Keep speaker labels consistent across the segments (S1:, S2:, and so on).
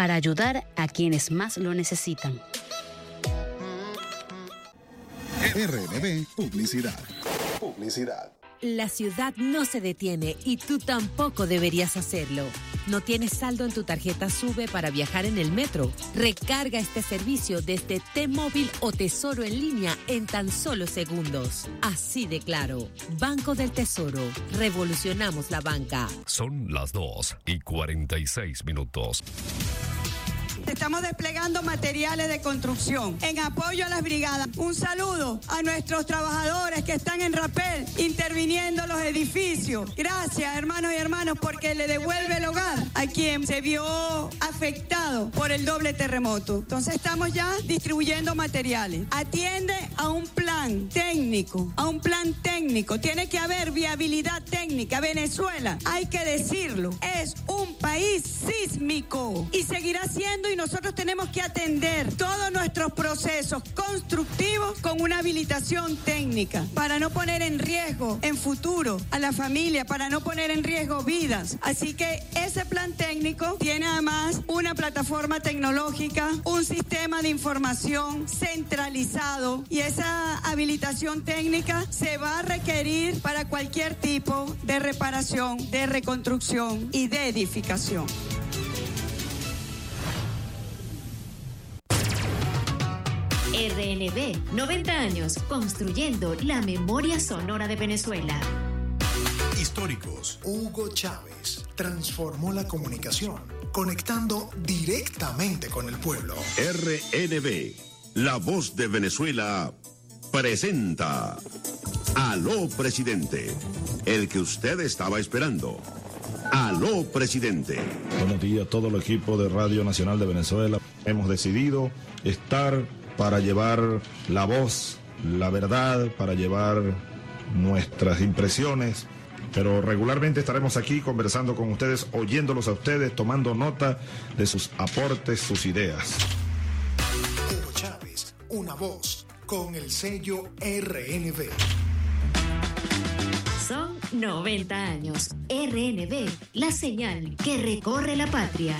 S1: para ayudar a quienes más lo necesitan.
S2: RNB Publicidad.
S3: La ciudad no se detiene y tú tampoco deberías hacerlo. ¿No tienes saldo en tu tarjeta SUBE para viajar en el metro? Recarga este servicio desde T-Móvil o Tesoro en línea en tan solo segundos. Así de claro. Banco del Tesoro. Revolucionamos la banca.
S4: Son las 2:46.
S5: Estamos desplegando materiales de construcción en apoyo a las brigadas. Un saludo a nuestros trabajadores que están en Rapel interviniendo los edificios. Gracias, hermanos y hermanas, porque le devuelve el hogar a quien se vio afectado por el doble terremoto. Entonces estamos ya distribuyendo materiales. Atiende a un plan técnico, Tiene que haber viabilidad técnica. Venezuela, hay que decirlo, es un país sísmico y seguirá siendo, y nosotros tenemos que atender todos nuestros procesos constructivos con una habilitación técnica para no poner en riesgo en futuro a la familia, para no poner en riesgo vidas. Así que ese plan técnico tiene además una plataforma tecnológica, un sistema de información centralizado, y esa habilitación técnica se va a requerir para cualquier tipo de reparación, de reconstrucción y de edificación.
S6: RNB, 90 años construyendo la memoria sonora de Venezuela.
S7: Históricos. Hugo Chávez transformó la comunicación, conectando directamente con el pueblo.
S8: RNB, la voz de Venezuela, presenta Aló Presidente, el que usted estaba esperando. Aló Presidente.
S9: Buenos días a todo el equipo de Radio Nacional de Venezuela. Hemos decidido estar para llevar la voz, la verdad, para llevar nuestras impresiones, pero regularmente estaremos aquí conversando con ustedes, oyéndolos a ustedes, tomando nota de sus aportes, sus ideas.
S7: Hugo Chávez, una voz con el sello RNB.
S6: Son 90 años. RNB, la señal que recorre la patria.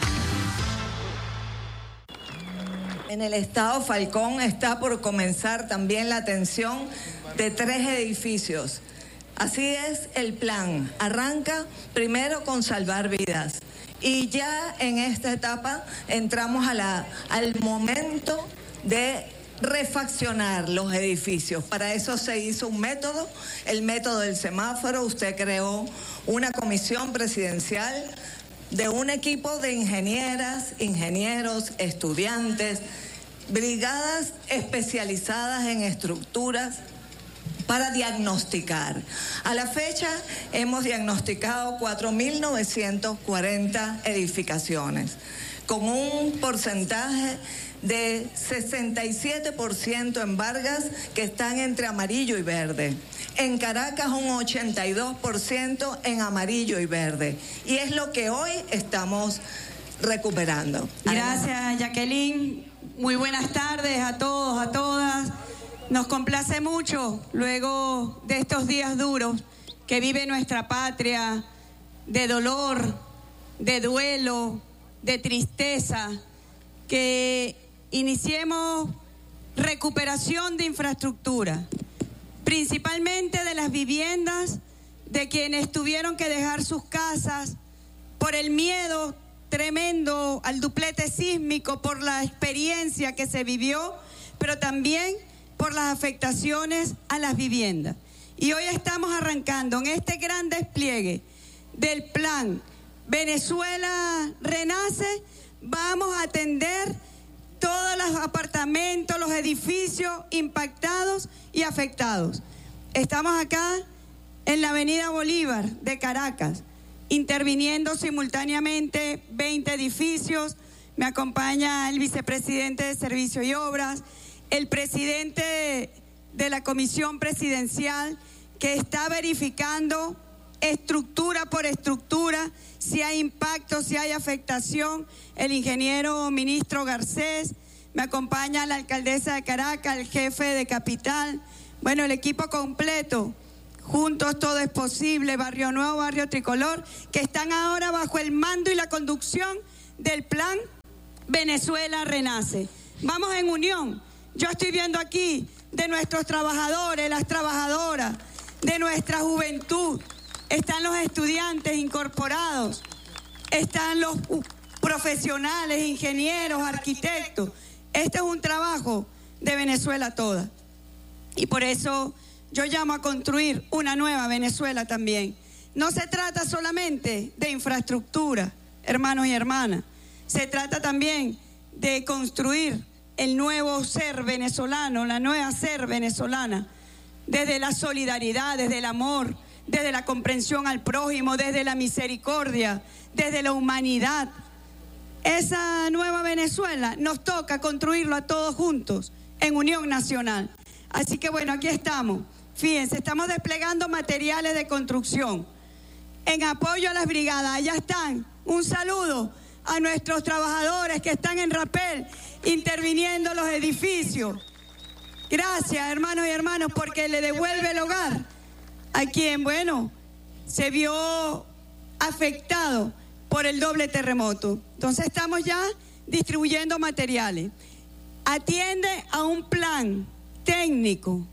S10: En el estado Falcón está por comenzar también la atención de 3 edificios. Así es el plan. Arranca primero con salvar vidas. Y ya en esta etapa entramos al momento de refaccionar los edificios. Para eso se hizo un método, el método del semáforo. Usted creó una comisión presidencial de un equipo de ingenieras, ingenieros, estudiantes, brigadas especializadas en estructuras para diagnosticar. A la fecha hemos diagnosticado 4.940 edificaciones, con un porcentaje de 67% en Vargas, que están entre amarillo y verde. En Caracas un 82% en amarillo y verde. Y es lo que hoy estamos recuperando.
S5: Gracias, Jacqueline. Muy buenas tardes a todos, a todas. Nos complace mucho, luego de estos días duros que vive nuestra patria, de dolor, de duelo, de tristeza, que iniciemos recuperación de infraestructura, principalmente de las viviendas de quienes tuvieron que dejar sus casas por el miedo tremendo al duplete sísmico, por la experiencia que se vivió, pero también por las afectaciones a las viviendas. Y hoy estamos arrancando en este gran despliegue del plan Venezuela Renace. Vamos a atender todos los apartamentos, los edificios impactados y afectados. Estamos acá en la avenida Bolívar de Caracas, interviniendo simultáneamente 20 edificios. Me acompaña el vicepresidente de Servicio y Obras, el presidente de la Comisión Presidencial, que está verificando estructura por estructura si hay impacto, si hay afectación, el ingeniero ministro Garcés. Me acompaña la alcaldesa de Caracas, el jefe de Capital, bueno, el equipo completo. Juntos todo es posible, Barrio Nuevo, Barrio Tricolor, que están ahora bajo el mando y la conducción del plan Venezuela renace. Vamos en unión. Yo estoy viendo aquí de nuestros trabajadores, las trabajadoras, de nuestra juventud. Están los estudiantes incorporados, están los profesionales, ingenieros, arquitectos. Este es un trabajo de Venezuela toda. Y por eso yo llamo a construir una nueva Venezuela también. No se trata solamente de infraestructura, hermanos y hermanas. Se trata también de construir el nuevo ser venezolano, la nueva ser venezolana, desde la solidaridad, desde el amor, desde la comprensión al prójimo, desde la misericordia, desde la humanidad. Esa nueva Venezuela nos toca construirlo a todos juntos, en unión nacional. Así que bueno, aquí estamos. Fíjense, estamos desplegando materiales de construcción en apoyo a las brigadas. Allá están. Un saludo a nuestros trabajadores que están en Rapel interviniendo en los edificios. Gracias, hermanos y hermanas, porque le devuelve el hogar a quien, bueno, se vio afectado por el doble terremoto. Entonces estamos ya distribuyendo materiales. Atiende a un plan técnico,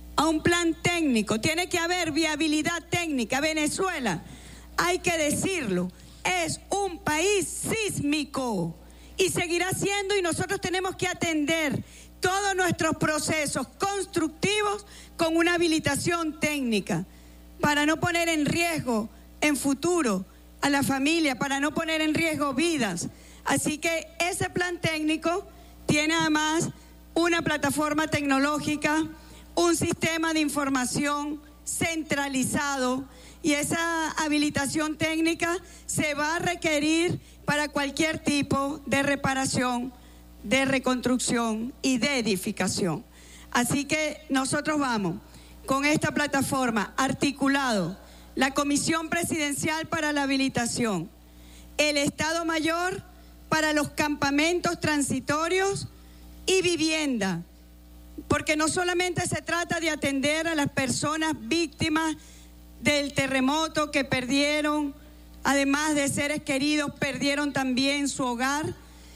S5: tiene que haber viabilidad técnica. Venezuela, hay que decirlo, es un país sísmico y seguirá siendo, y nosotros tenemos que atender todos nuestros procesos constructivos con una habilitación técnica para no poner en riesgo en futuro a la familia, para no poner en riesgo vidas. Así que ese plan técnico tiene además una plataforma tecnológica, un sistema de información centralizado, y esa habilitación técnica se va a requerir para cualquier tipo de reparación, de reconstrucción y de edificación. Así que nosotros vamos con esta plataforma articulado, la Comisión Presidencial para la Habilitación, el Estado Mayor para los campamentos transitorios y vivienda, porque no solamente se trata de atender a las personas víctimas del terremoto que perdieron, además de seres queridos, perdieron también su hogar,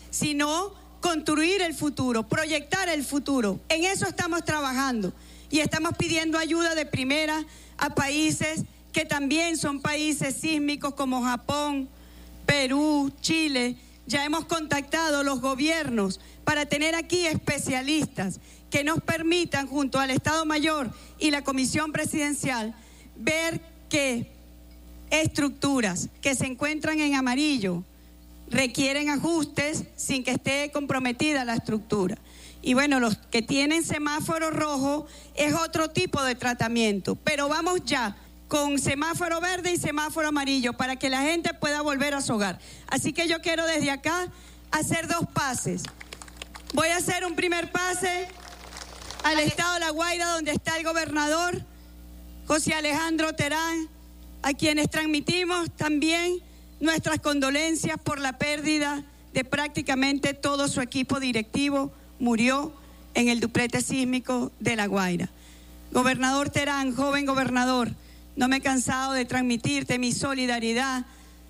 S5: sino construir el futuro, proyectar el futuro. En eso estamos trabajando y estamos pidiendo ayuda de primera a países que también son países sísmicos como Japón, Perú, Chile. Ya hemos contactado los gobiernos para tener aquí especialistas que nos permitan, junto al Estado Mayor y la Comisión Presidencial, ver qué estructuras que se encuentran en amarillo requieren ajustes sin que esté comprometida la estructura. Y bueno, los que tienen semáforo rojo es otro tipo de tratamiento, pero vamos ya con semáforo verde y semáforo amarillo para que la gente pueda volver a su hogar. Así que yo quiero desde acá hacer dos pases. Voy a hacer un primer pase al estado de La Guaira, donde está el gobernador José Alejandro Terán, a quienes transmitimos también nuestras condolencias por la pérdida de prácticamente todo su equipo directivo. Murió en el duplete sísmico de La Guaira. Gobernador Terán, joven gobernador, no me he cansado de transmitirte mi solidaridad,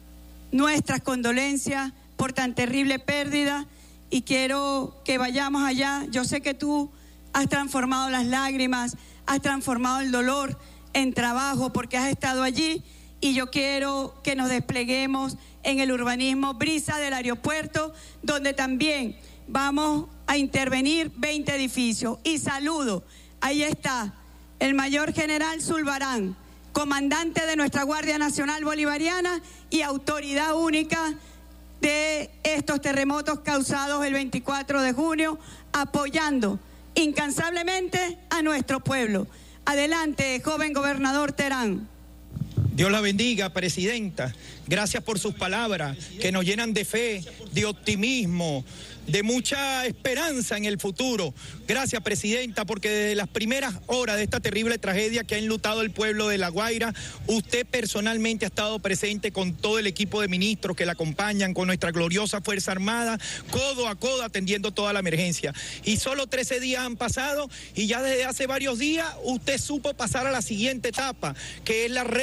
S5: nuestras condolencias por tan terrible pérdida, y quiero que vayamos allá. Yo sé que tú has transformado las lágrimas, has transformado el dolor en trabajo porque has estado allí, y yo quiero que nos despleguemos en el urbanismo Brisa del aeropuerto, donde también vamos a intervenir 20 edificios. Y saludo, ahí está el mayor general Zulbarán, comandante de nuestra Guardia Nacional Bolivariana y autoridad única de estos terremotos causados el 24 de junio, apoyando incansablemente a nuestro pueblo. Adelante, joven gobernador Terán.
S4: Dios la bendiga, presidenta. Gracias por sus palabras que nos llenan de fe, de optimismo, de mucha esperanza en el futuro. Gracias, presidenta, porque desde las primeras horas de esta terrible tragedia que ha enlutado el pueblo de La Guaira, usted personalmente ha estado presente con todo el equipo de ministros que la acompañan, con nuestra gloriosa Fuerza Armada, codo a codo atendiendo toda la emergencia. Y solo 13 días han pasado y ya desde hace varios días usted supo pasar a la siguiente etapa, que es la recuperación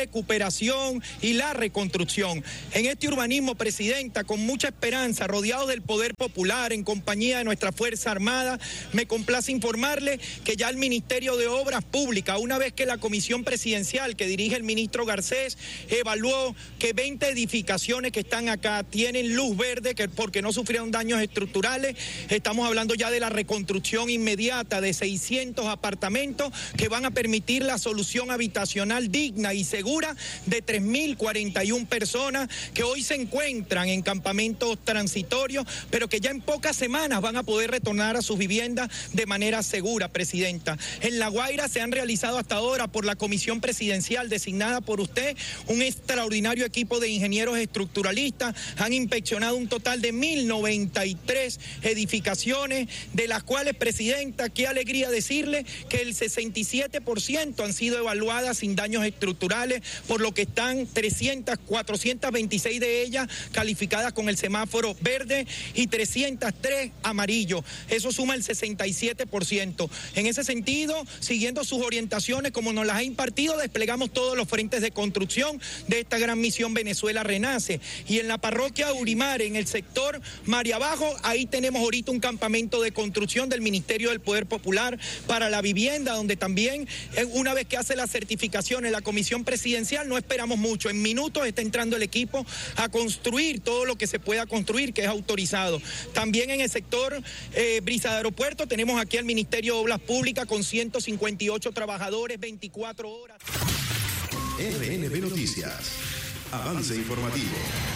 S4: edificación y la reconstrucción. En este urbanismo, Presidenta, con mucha esperanza, rodeado del poder popular, en compañía de nuestra Fuerza Armada, me complace informarle que ya el Ministerio de Obras Públicas, una vez que la comisión presidencial que dirige el ministro Garcés evaluó que 20 edificaciones que están acá tienen luz verde porque no sufrieron daños estructurales, estamos hablando ya de la reconstrucción inmediata de 600 apartamentos que van a permitir la solución habitacional digna y segura de 3.041 personas que hoy se encuentran en campamentos transitorios, pero que ya en pocas semanas van a poder retornar a sus viviendas de manera segura, Presidenta. En La Guaira se han realizado hasta ahora por la comisión presidencial designada por usted un extraordinario equipo de ingenieros estructuralistas, han inspeccionado un total de 1.093 edificaciones, de las cuales, Presidenta, qué alegría decirle que el 67% han sido evaluadas sin daños estructurales, por lo que están 426 de ellas calificadas con el semáforo verde y 303 amarillo. Eso suma el 67%. En ese sentido, siguiendo sus orientaciones como nos las ha impartido, desplegamos todos los frentes de construcción de esta gran misión Venezuela Renace. Y en la parroquia Urimar, en el sector María Abajo, ahí tenemos ahorita un campamento de construcción del Ministerio del Poder Popular para la vivienda, donde también, una vez que hace la certificación en la comisión presidencial, no esperamos mucho. En minutos está entrando el equipo a construir todo lo que se pueda construir, que es autorizado. También en el sector Brisa de Aeropuerto tenemos aquí al Ministerio de Obras Públicas con 158 trabajadores, 24 horas.
S2: RNB Noticias. Avance informativo.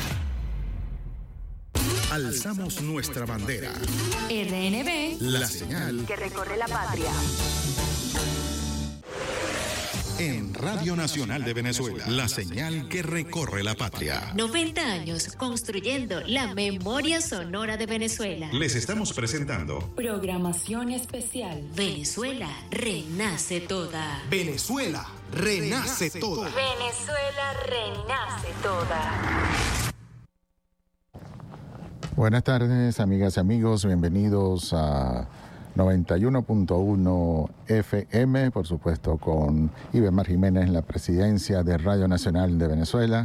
S2: Alzamos nuestra bandera.
S6: RNB.
S2: La señal
S6: que recorre la patria.
S2: En Radio Nacional de Venezuela, la señal que recorre la patria.
S6: 90 años construyendo la memoria sonora de Venezuela.
S2: Les estamos presentando
S6: Programación especial. Venezuela renace toda.
S7: Venezuela renace toda.
S6: Venezuela renace toda.
S11: Buenas tardes, amigas y amigos. Bienvenidos a 91.1 FM, por supuesto con Ibemar Jiménez en la presidencia de Radio Nacional de Venezuela.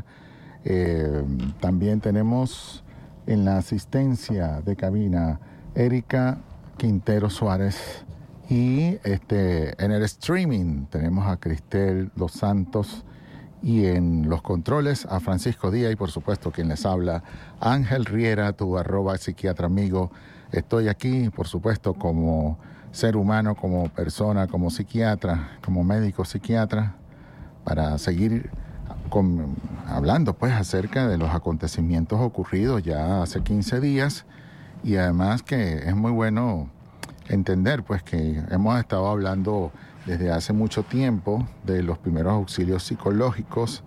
S11: También tenemos en la asistencia de cabina Erika Quintero Suárez y en el streaming tenemos a Cristel Dos Santos y en los controles a Francisco Díaz y por supuesto quien les habla, Ángel Riera, tu @psiquiatra amigo. Estoy aquí, por supuesto, como ser humano, como persona, como psiquiatra, como médico psiquiatra, para seguir hablando pues acerca de los acontecimientos ocurridos ya hace 15 días y además que es muy bueno entender pues que hemos estado hablando desde hace mucho tiempo de los primeros auxilios psicológicos,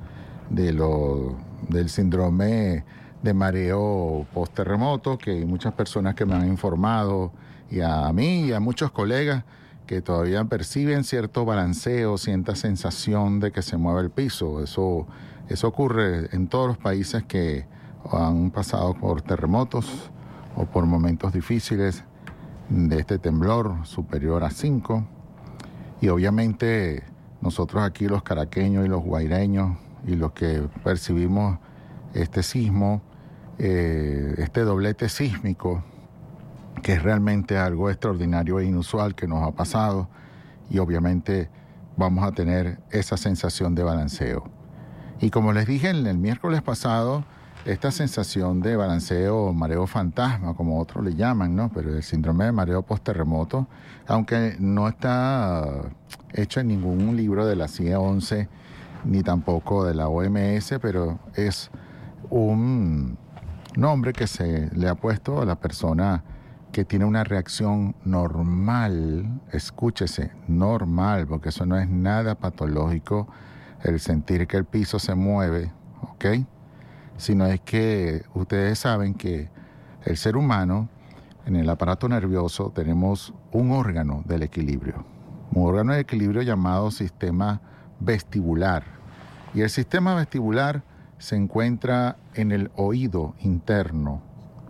S11: del síndrome de mareo post-terremoto, que hay muchas personas que me han informado, y a mí y a muchos colegas que todavía perciben cierto balanceo, cierta sensación de que se mueve el piso. Eso ocurre en todos los países que han pasado por terremotos o por momentos difíciles de este temblor superior a 5. Y obviamente nosotros aquí los caraqueños y los guaireños y los que percibimos este sismo, este doblete sísmico, que es realmente algo extraordinario e inusual que nos ha pasado, y obviamente vamos a tener esa sensación de balanceo. Y como les dije el miércoles pasado, esta sensación de balanceo, mareo fantasma, como otros le llaman, ¿no? Pero el síndrome de mareo post-terremoto, aunque no está hecho en ningún libro de la CIE-11 ni tampoco de la OMS, pero es un nombre que se le ha puesto a la persona que tiene una reacción normal, escúchese, normal, porque eso no es nada patológico, el sentir que el piso se mueve, ¿ok? Sino es que ustedes saben que el ser humano, en el aparato nervioso, tenemos un órgano del equilibrio, un órgano de equilibrio llamado sistema vestibular. Y el sistema vestibular se encuentra en el oído interno,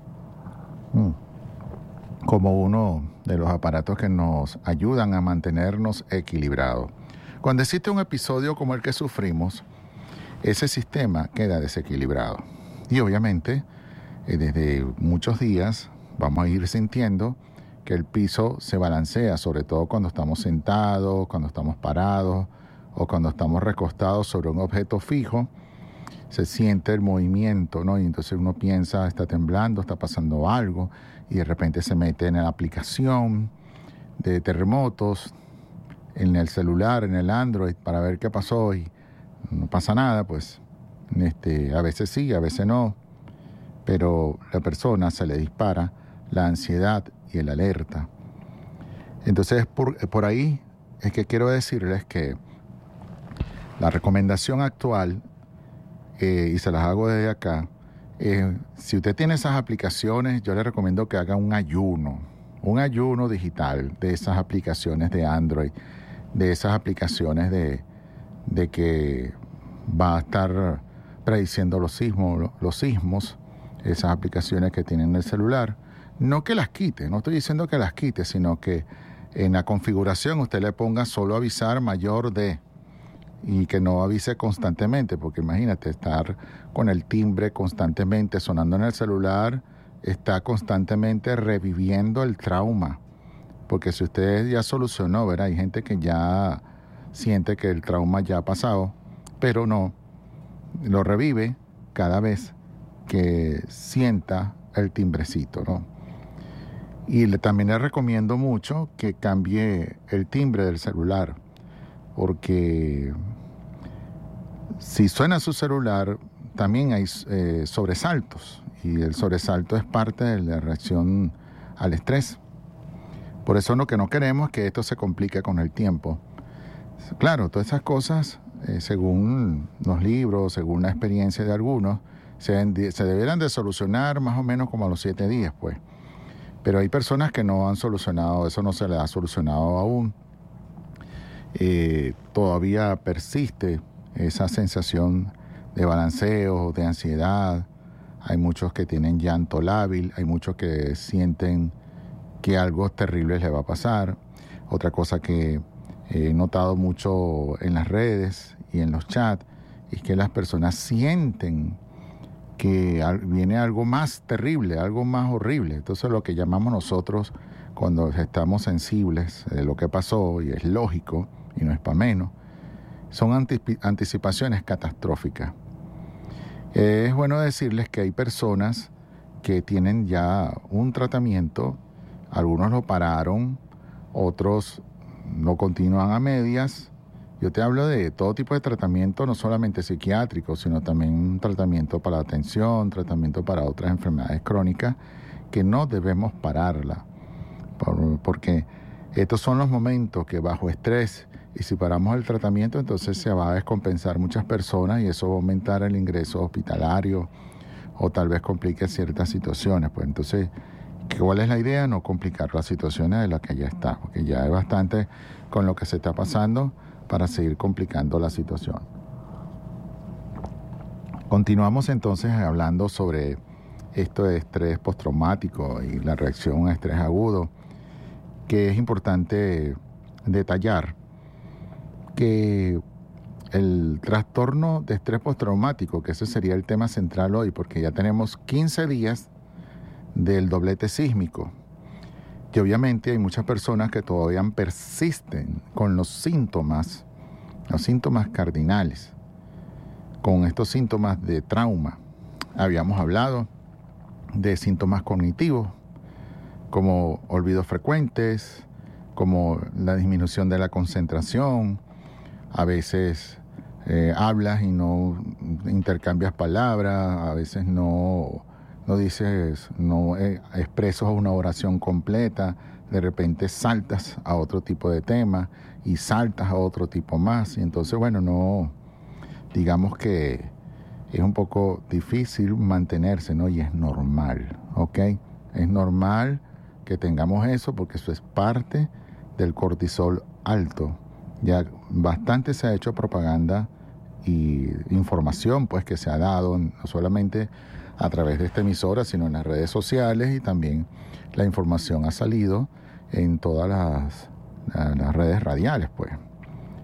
S11: como uno de los aparatos que nos ayudan a mantenernos equilibrados. Cuando existe un episodio como el que sufrimos, ese sistema queda desequilibrado. Y obviamente, desde muchos días vamos a ir sintiendo que el piso se balancea, sobre todo cuando estamos sentados, cuando estamos parados o cuando estamos recostados sobre un objeto fijo. Se siente el movimiento, ¿no? Y entonces uno piensa, está temblando, está pasando algo, y de repente se mete en la aplicación de terremotos, en el celular, en el Android, para ver qué pasó, y no pasa nada, pues. A veces sí, a veces no, pero a la persona se le dispara la ansiedad y el alerta. Entonces, por ahí es que quiero decirles que la recomendación actual, y se las hago desde acá, si usted tiene esas aplicaciones, yo le recomiendo que haga un ayuno digital de esas aplicaciones de Android, de esas aplicaciones de que va a estar prediciendo los sismos, esas aplicaciones que tienen en el celular. No que las quite, no estoy diciendo que las quite, sino que en la configuración usted le ponga solo avisar mayor de, y que no avise constantemente, porque imagínate, estar con el timbre constantemente sonando en el celular, está constantemente reviviendo el trauma, porque si usted ya solucionó, ¿verdad? Hay gente que ya siente que el trauma ya ha pasado, pero no, lo revive cada vez que sienta el timbrecito, ¿no? Y también le recomiendo mucho que cambie el timbre del celular, porque si suena su celular, también hay sobresaltos, y el sobresalto es parte de la reacción al estrés. Por eso lo que no queremos es que esto se complique con el tiempo. Claro, todas esas cosas, según los libros, según la experiencia de algunos, se deberán de solucionar más o menos como a los 7 días, pues. Pero hay personas que no han solucionado, eso no se les ha solucionado aún. Todavía persiste esa sensación de balanceo, de ansiedad. Hay muchos que tienen llanto lábil, hay muchos que sienten que algo terrible les va a pasar. Otra cosa que he notado mucho en las redes y en los chats es que las personas sienten que viene algo más terrible, algo más horrible. Entonces lo que llamamos nosotros, cuando estamos sensibles de lo que pasó, y es lógico, y no es para menos, son anticipaciones catastróficas. Es bueno decirles que hay personas que tienen ya un tratamiento, algunos lo pararon, otros lo continúan a medias. Yo te hablo de todo tipo de tratamiento, no solamente psiquiátrico, sino también un tratamiento para la atención, tratamiento para otras enfermedades crónicas, que no debemos pararla, porque estos son los momentos que bajo estrés, y si paramos el tratamiento, entonces se va a descompensar muchas personas y eso va a aumentar el ingreso hospitalario o tal vez complique ciertas situaciones. Pues entonces, ¿cuál es la idea? No complicar las situaciones de las que ya está, porque ya hay bastante con lo que se está pasando para seguir complicando la situación. Continuamos entonces hablando sobre esto de estrés postraumático y la reacción a estrés agudo, que es importante detallar que el trastorno de estrés postraumático, que ese sería el tema central hoy, porque ya tenemos 15 días del doblete sísmico, y obviamente hay muchas personas que todavía persisten con los síntomas cardinales, con estos síntomas de trauma. Habíamos hablado de síntomas cognitivos, como olvidos frecuentes, como la disminución de la concentración. A veces hablas y no intercambias palabras, a veces no expresas una oración completa, de repente saltas a otro tipo de tema y saltas a otro tipo más. Y entonces, bueno, digamos que es un poco difícil mantenerse, ¿no? Y es normal, ¿ok? Es normal que tengamos eso porque eso es parte del cortisol alto. Ya bastante se ha hecho propaganda y información, pues, que se ha dado no solamente a través de esta emisora, sino en las redes sociales, y también la información ha salido en todas las redes radiales, pues.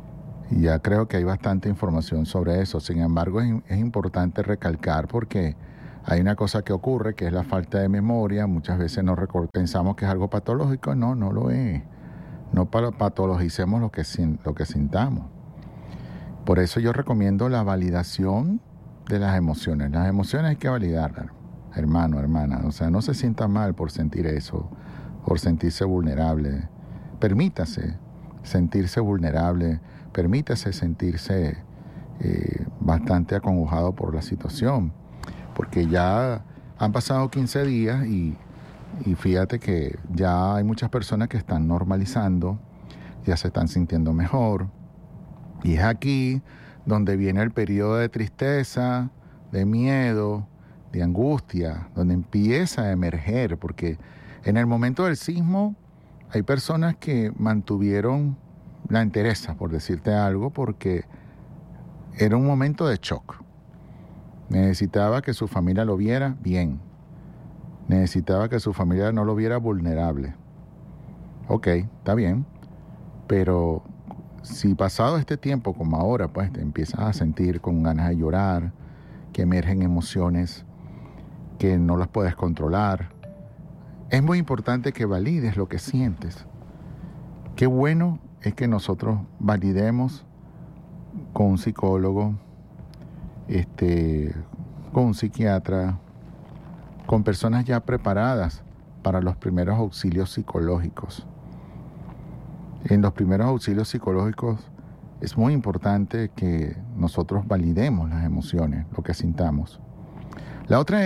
S11: Y ya creo que hay bastante información sobre eso. Sin embargo, es importante recalcar porque hay una cosa que ocurre, que es la falta de memoria. Muchas veces pensamos que es algo patológico. No lo es. No patologicemos lo que sintamos. Por eso yo recomiendo la validación de las emociones. Las emociones hay que validarlas, hermano, hermana. O sea, no se sienta mal por sentir eso, por sentirse vulnerable. Permítase sentirse vulnerable, permítase sentirse bastante acongojado por la situación, porque ya han pasado 15 días y fíjate que ya hay muchas personas que están normalizando, ya se están sintiendo mejor, y es aquí donde viene el periodo de tristeza, de miedo, de angustia, donde empieza a emerger, porque en el momento del sismo hay personas que mantuvieron la entereza, por decirte algo, porque era un momento de shock. Necesitaba que su familia lo viera bien. Necesitaba que su familia no lo viera vulnerable. Ok, está bien, pero si pasado este tiempo como ahora, pues te empiezas a sentir con ganas de llorar, que emergen emociones que no las puedes controlar, es muy importante que valides lo que sientes. Qué bueno es que nosotros validemos con un psicólogo, con un psiquiatra, con personas ya preparadas para los primeros auxilios psicológicos. En los primeros auxilios psicológicos es muy importante que nosotros validemos las emociones, lo que sintamos. La otra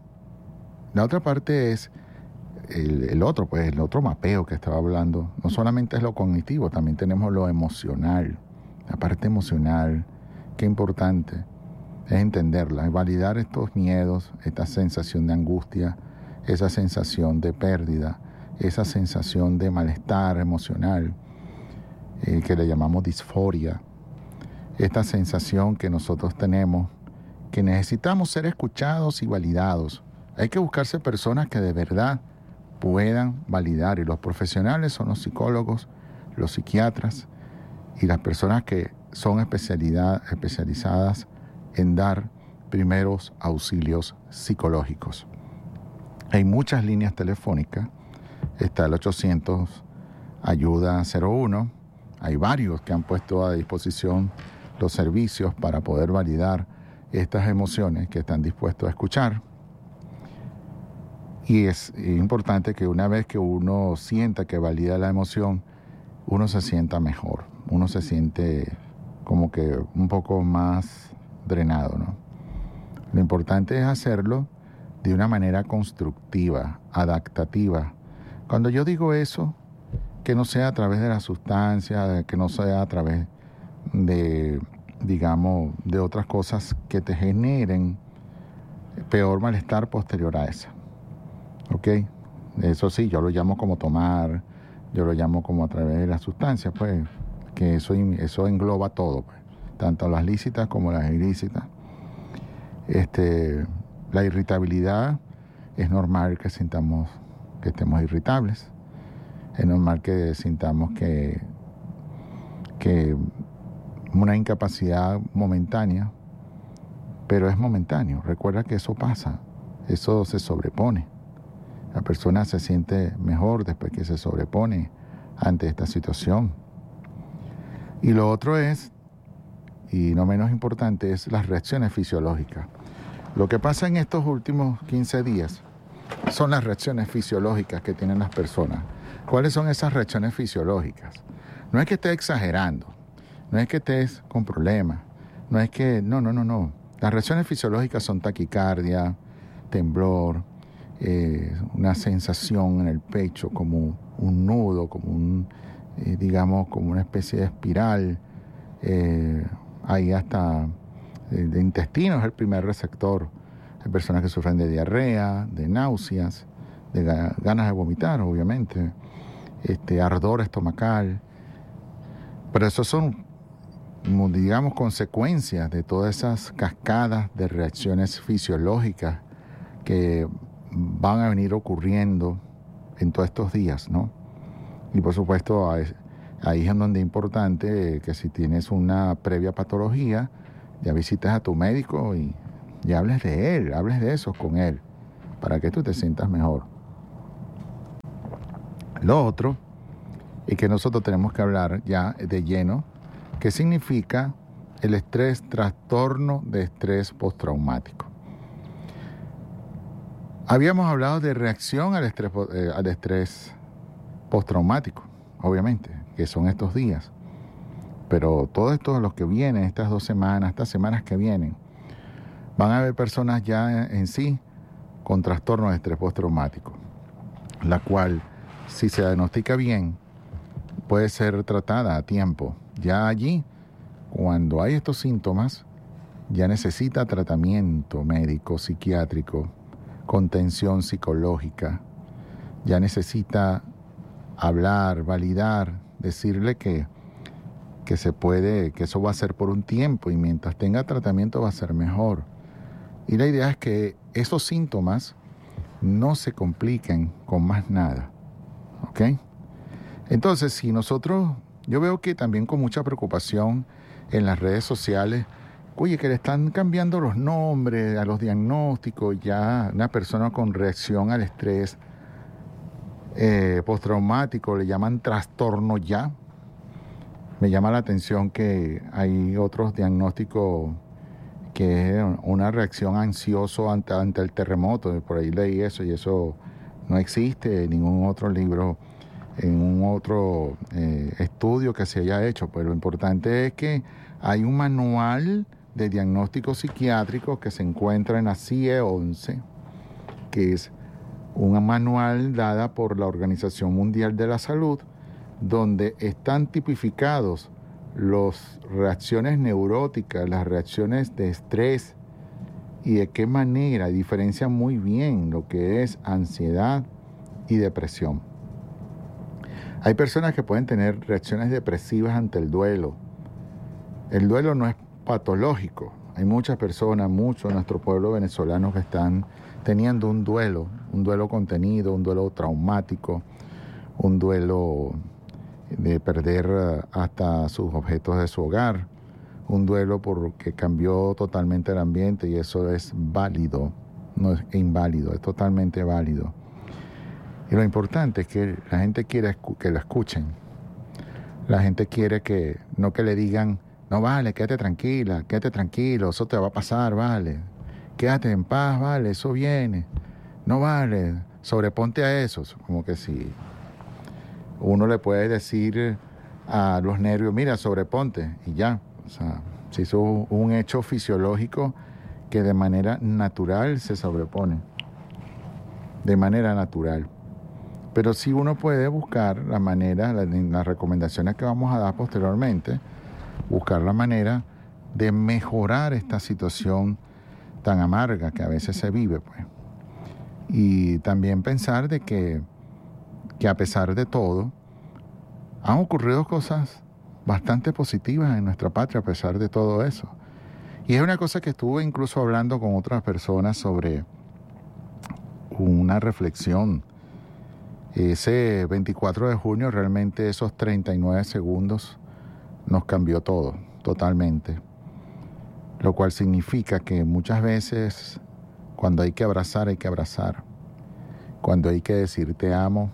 S11: parte es el otro mapeo que estaba hablando. No solamente es lo cognitivo, también tenemos lo emocional, la parte emocional. Qué importante es entenderla, es validar estos miedos, esta sensación de angustia, esa sensación de pérdida, esa sensación de malestar emocional, que le llamamos disforia, esta sensación que nosotros tenemos, que necesitamos ser escuchados y validados. Hay que buscarse personas que de verdad puedan validar, y los profesionales son los psicólogos, los psiquiatras y las personas que son especializadas en dar primeros auxilios psicológicos. Hay muchas líneas telefónicas, está el 800 Ayuda 01, hay varios que han puesto a disposición los servicios para poder validar estas emociones que están dispuestos a escuchar. Y es importante que una vez que uno sienta que valida la emoción, uno se sienta mejor, uno se siente como que un poco más drenado, ¿no? Lo importante es hacerlo de una manera constructiva, adaptativa. Cuando yo digo eso, que no sea a través de la sustancia, que no sea a través de, digamos, de otras cosas que te generen peor malestar posterior a esa. ¿Ok? Eso sí, yo lo llamo como tomar, yo lo llamo como a través de la sustancia, pues, que eso engloba todo, pues, tanto las lícitas como las ilícitas. La irritabilidad, es normal que sintamos que estemos irritables, es normal que sintamos que una incapacidad momentánea, pero es momentáneo. Recuerda que eso pasa, eso se sobrepone. La persona se siente mejor después que se sobrepone ante esta situación. Y lo otro es, y no menos importante, es las reacciones fisiológicas. Lo que pasa en estos últimos 15 días son las reacciones fisiológicas que tienen las personas. ¿Cuáles son esas reacciones fisiológicas? No es que estés exagerando, no es que estés con problemas, no es que... No. Las reacciones fisiológicas son taquicardia, temblor, una sensación en el pecho como un nudo, como digamos, como una especie de espiral. Ahí hasta de intestino es el primer receptor. Hay personas que sufren de diarrea, de náuseas, de ganas de vomitar, obviamente, ardor estomacal. Pero eso son, digamos, consecuencias de todas esas cascadas de reacciones fisiológicas que van a venir ocurriendo en todos estos días, ¿no? Y por supuesto Ahí es donde es importante que si tienes una previa patología, ya visites a tu médico y hables de él, hables de eso con él, para que tú te sientas mejor. Lo otro es que nosotros tenemos que hablar ya de lleno qué significa el estrés, trastorno de estrés postraumático. Habíamos hablado de reacción al estrés postraumático, obviamente, que son estos días. Pero todos estos, los que vienen, estas 2 semanas, estas semanas que vienen, van a haber personas ya en sí con trastorno de estrés postraumático, la cual, si se diagnostica bien, puede ser tratada a tiempo. Ya allí, cuando hay estos síntomas, ya necesita tratamiento médico, psiquiátrico, contención psicológica, ya necesita hablar, validar, decirle que se puede, que eso va a ser por un tiempo y mientras tenga tratamiento va a ser mejor. Y la idea es que esos síntomas no se compliquen con más nada, ¿ok? Entonces, si nosotros, yo veo que también con mucha preocupación en las redes sociales, oye, que le están cambiando los nombres a los diagnósticos, ya una persona con reacción al estrés postraumático le llaman trastorno ya. Me llama la atención que hay otros diagnósticos que es una reacción ansioso ante el terremoto. Por ahí leí eso y eso no existe en ningún otro libro, en un otro estudio que se haya hecho. Pues lo importante es que hay un manual de diagnóstico psiquiátrico que se encuentra en la CIE 11, que es un manual dada por la Organización Mundial de la Salud, donde están tipificados las reacciones neuróticas, las reacciones de estrés y de qué manera diferencian muy bien lo que es ansiedad y depresión. Hay personas que pueden tener reacciones depresivas ante el duelo. El duelo no es patológico. Hay muchas personas, muchos de nuestro pueblo venezolano que están teniendo un duelo contenido, un duelo traumático, un duelo de perder hasta sus objetos de su hogar, un duelo porque cambió totalmente el ambiente y eso es válido, no es inválido, es totalmente válido. Y lo importante es que la gente quiere que lo escuchen. La gente quiere que le digan, no vale, quédate tranquila, quédate tranquilo, eso te va a pasar, vale. Quédate en paz, vale, eso viene. No vale, sobreponte a eso. Como que si uno le puede decir a los nervios, mira, sobreponte, y ya. O sea, se hizo un hecho fisiológico que de manera natural se sobrepone. De manera natural. Pero sí uno puede buscar la manera, las recomendaciones que vamos a dar posteriormente, buscar la manera de mejorar esta situación tan amarga que a veces se vive, pues. Y también pensar de que a pesar de todo, han ocurrido cosas bastante positivas en nuestra patria a pesar de todo eso. Y es una cosa que estuve incluso hablando con otras personas sobre una reflexión. Ese 24 de junio, realmente esos 39 segundos nos cambió todo, totalmente. Lo cual significa que muchas veces cuando hay que abrazar, hay que abrazar. Cuando hay que decir te amo,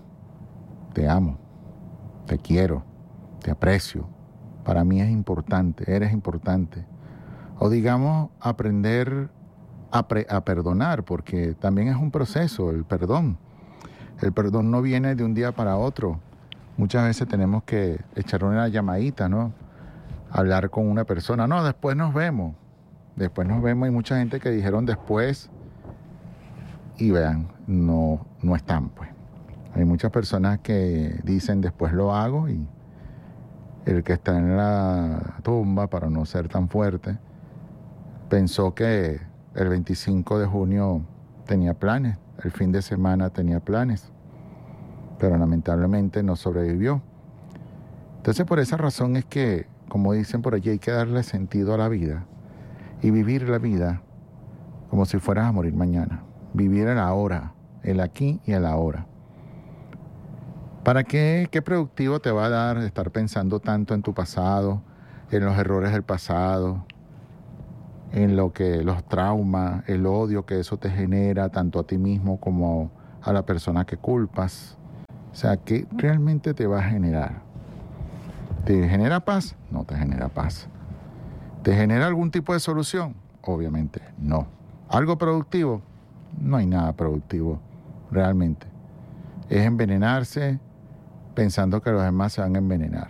S11: te quiero, te aprecio. Para mí es importante, eres importante. O digamos, aprender a perdonar, porque también es un proceso, el perdón. El perdón no viene de un día para otro. Muchas veces tenemos que echar una llamadita, ¿no? Hablar con una persona. No, después nos vemos. Después nos vemos. Hay mucha gente que dijeron después y vean, no están, pues. Hay muchas personas que dicen después lo hago y el que está en la tumba, para no ser tan fuerte, pensó que el 25 de junio tenía planes, el fin de semana tenía planes, pero lamentablemente no sobrevivió. Entonces por esa razón es que, como dicen por allí, hay que darle sentido a la vida y vivir la vida como si fueras a morir mañana. Vivir el ahora, el aquí y el ahora. ¿Para qué? ¿Qué productivo te va a dar estar pensando tanto en tu pasado, en los errores del pasado, en lo que los traumas, el odio que eso te genera tanto a ti mismo como a la persona que culpas? O sea, ¿qué realmente te va a generar? ¿Te genera paz? No te genera paz. ¿Te genera algún tipo de solución? Obviamente no. ¿Algo productivo? No hay nada productivo realmente. Es envenenarse pensando que los demás se van a envenenar.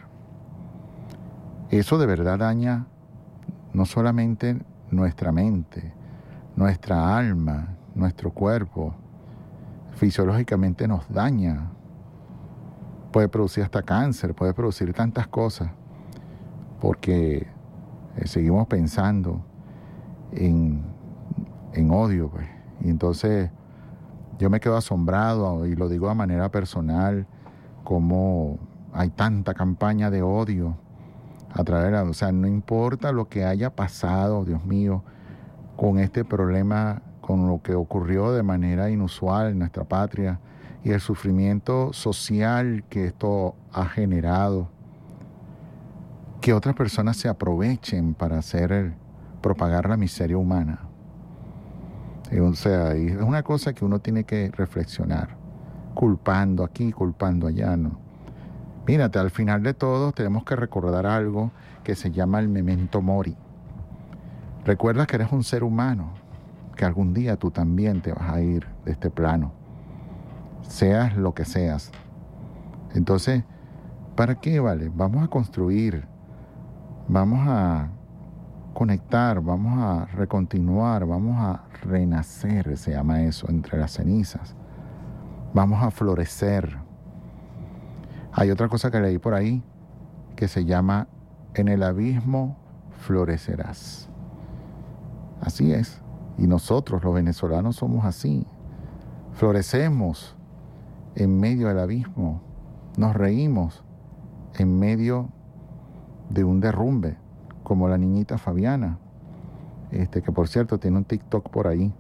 S11: Eso de verdad daña no solamente nuestra mente, nuestra alma, nuestro cuerpo. Fisiológicamente nos daña. Puede producir hasta cáncer, puede producir tantas cosas, porque seguimos pensando en odio, pues. Y entonces yo me quedo asombrado, y lo digo de manera personal, como hay tanta campaña de odio a través de la... O sea, no importa lo que haya pasado, Dios mío, con este problema, con lo que ocurrió de manera inusual en nuestra patria y el sufrimiento social que esto ha generado, que otras personas se aprovechen para propagar la miseria humana. O sea, es una cosa que uno tiene que reflexionar, culpando aquí, culpando allá, ¿no? Mírate, al final de todo tenemos que recordar algo que se llama el memento mori. Recuerda que eres un ser humano, que algún día tú también te vas a ir de este plano, seas lo que seas. Entonces, ¿para qué, vale? Vamos a construir, vamos a conectar, vamos a recontinuar, vamos a renacer, se llama eso, entre las cenizas. Vamos a florecer. Hay otra cosa que leí por ahí que se llama: en el abismo florecerás. Así es. Y nosotros, los venezolanos, somos así. Florecemos en medio del abismo. Nos reímos en medio de un derrumbe, como la niñita Fabiana, que por cierto tiene un TikTok por ahí.